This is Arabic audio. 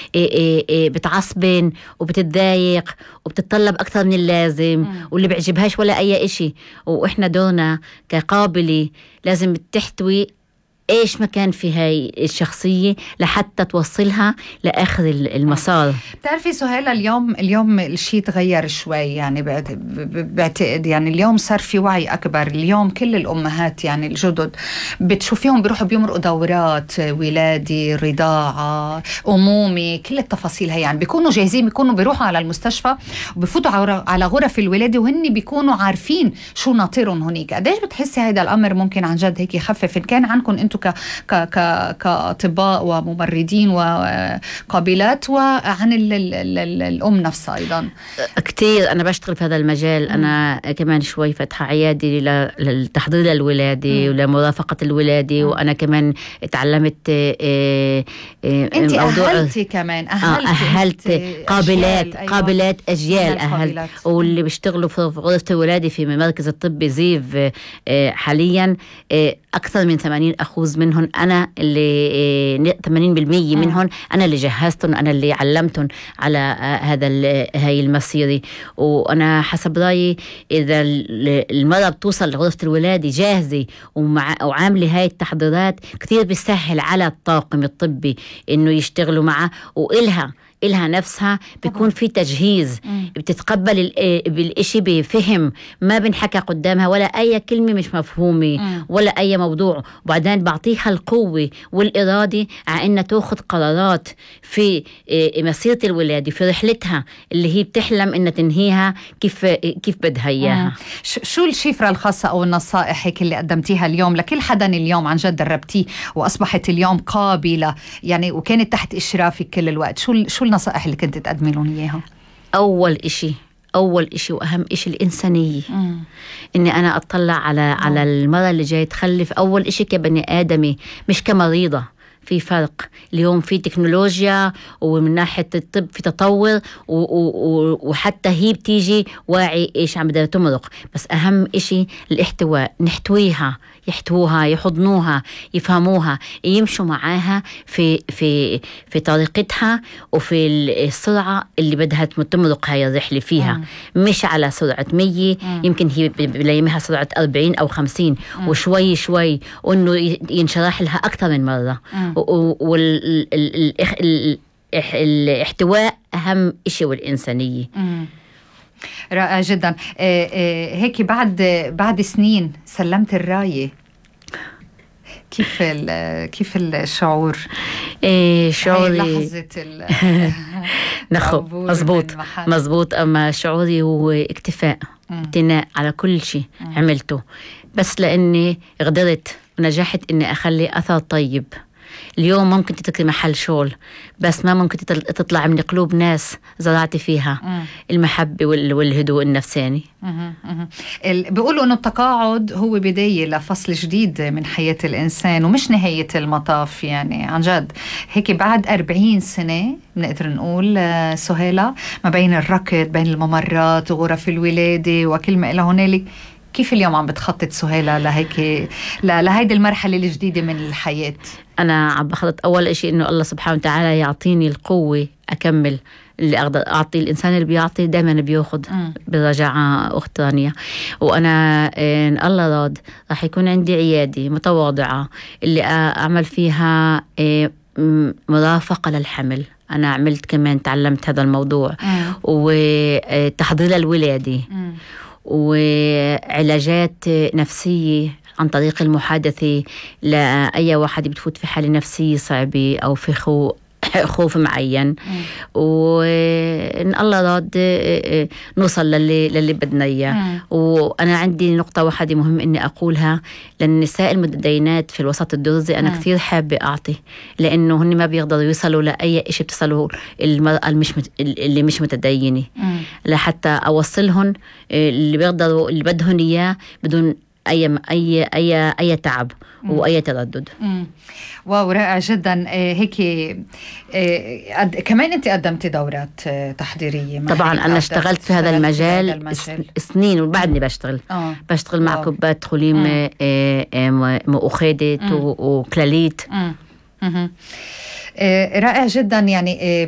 بتعصبن وبتتضايق وبتتطلب أكثر من اللازم واللي بيعجبهاش ولا أي إشي. وإحنا دورنا كقابلة لازم تحتوي إيش مكان في هاي الشخصية لحتى توصلها لآخر المسار. بتعرفي سهيلة، اليوم الشيء تغير شوي، يعني بعتقد يعني اليوم صار في وعي أكبر. اليوم كل الأمهات يعني الجدد بتشوفيهم بيروحوا بيمرقوا دورات ولادي، رضاعة، أمومي، كل التفاصيل هي، يعني بيكونوا جاهزين، بيكونوا بيروحوا على المستشفى وبيفوتوا على غرف الولادة وهن بيكونوا عارفين شو ناطرهم هنيك. قديش بتحسي هذا الأمر ممكن عن جد هيك يخفف إن كان عنكم أنتم كأطباء وممرضين وقابلات، وعن الأم نفسها أيضا؟ كتير. أنا بشتغل في هذا المجال. أنا كمان شوي فتحة عيادي للتحضير للولادة ولمرافقة الولادة. وأنا كمان تعلمت أنت أهلتي كمان أهلت قابلات أجيال أهلت، واللي بيشتغلوا في غرفة الولادة في مركز الطب زيف حاليا أكثر من 80% منهم أنا اللي 80% منهم أنا اللي جهزتهم، أنا اللي علمتهم على هاي المسيرة. وأنا حسب رأيي إذا المرأة بتوصل لغرفة الولادة جاهزة وعاملة هاي التحضيرات كتير بيسهل على الطاقم الطبي إنه يشتغلوا معه، وإلها نفسها بيكون في تجهيز، بتتقبل بالإشي بفهم، ما بنحكى قدامها ولا أي كلمة مش مفهومة ولا أي موضوع. وبعدين بعطيها القوة والإرادة على أنها تأخذ قرارات في مسيرة الولادة، في رحلتها اللي هي بتحلم أنها تنهيها كيف بدها إياها. شو الشفرة الخاصة أو النصائح هيك اللي قدمتيها اليوم لكل حدا اليوم عن جد دربتيه وأصبحت اليوم قابلة يعني وكانت تحت إشرافك كل الوقت؟ شو النصائح اللي كنت تقدمي لهم إياها؟ أول إشي وأهم إشي الإنسانية. إني أنا أطلع على المرأة اللي جاي تخلف أول إشي كبني آدمي مش كمريضة. في فرق اليوم، في تكنولوجيا ومن ناحية الطب في تطور وحتى هي بتيجي واعي إيش عم بدها تمرق. بس أهم إشي الاحتواء، نحتويها، يحتووها، يحضنوها، يفهموها، يمشوا معاها في طريقتها وفي السرعة اللي بدها تمرق هاي الرحلة فيها. مش على سرعة 100، يمكن هي بلايمها سرعة 40 أو 50 وشوي شوي، وإنه ينشرح لها أكثر من مرة. والاحتواء أهم إشي والإنسانية. رائع جدا. هيك بعد سنين سلمت الراية، كيف الشعور؟ شعوري لحظة مزبوط. أما شعوري هو اكتفاء، امتناء على كل شيء عملته، بس لأني قدرت ونجحت إني أخلي أثر طيب. اليوم ممكن تتركي محل شغل، بس ما ممكن تطلع من قلوب ناس زرعتي فيها المحبة والهدوء النفساني. بيقولوا إنه التقاعد هو بداية لفصل جديد من حياة الإنسان ومش نهاية المطاف. يعني عن جد هيك بعد 40 سنة بنقدر نقول سهيلة، ما بين الركض بين الممرات وغرف الولادة وكل ما إلى هنالك، كيف اليوم عم بتخطط سهيلة لهيدي المرحلة الجديدة من الحياة؟ أنا عم بخطط أول إشي إنه الله سبحانه وتعالى يعطيني القوة أكمل اللي أقدر أعطي. الإنسان اللي بيعطي دائما بيأخذ برجعة أخت رانيا. وأنا إن الله راد راح يكون عندي عيادة متواضعة اللي أعمل فيها مرافقة للحمل. أنا عملت كمان تعلمت هذا الموضوع وتحضير الولادة وعلاجات نفسية عن طريق المحادثة لأي واحد بتفوت في حالة نفسية صعبة أو في خوف معين. وإن الله راد نوصل للي بدنا إياه. وأنا عندي نقطة واحدة مهم إني أقولها للنساء المتدينات في الوسط الدرزي. أنا كثير حابة أعطي، لأنه هن ما بيقدروا يوصلوا لأي إشي بتصلوا المرأة اللي مش متدينة، لحتى أوصلهم اللي بيقدروا اللي بدهم إياه بدون أي تعب وأي تردد. واو، رائع جدا. هيك كمان أنت قدمتي دورات تحضيرية؟ طبعا أنا اشتغلت في هذا المجال سنين وبعدني بشتغل مع كوبات خليم مؤخدت وكلاليت. رائع جدا. يعني